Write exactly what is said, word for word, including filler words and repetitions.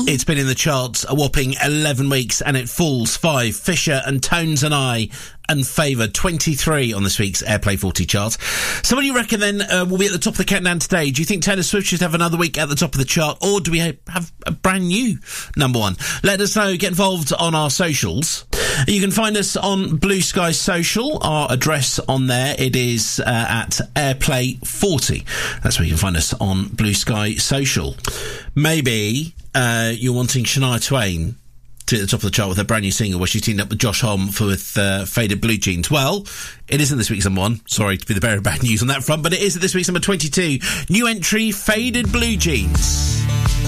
It's been in the charts a whopping eleven weeks, and it falls five. Fisher and Tones and I and Favour, twenty-three on this week's Airplay forty chart. So what do you reckon then uh, will be at the top of the countdown today? Do you think Taylor Swift should have another week at the top of the chart, or do we ha- have a brand new number one? Let us know. Get involved on our socials. You can find us on Blue Sky Social. Our address on there, it is uh, at Airplay forty. That's where you can find us on Blue Sky Social. Maybe uh, you're wanting Shania Twain to the top of the chart with her brand new single where she's teamed up with Josh Homme for with uh, Faded Blue Jeans. Well, it isn't this week's number one. Sorry to be the bearer of bad news on that front, but it is this week's number twenty-two. New entry, Faded Blue Jeans.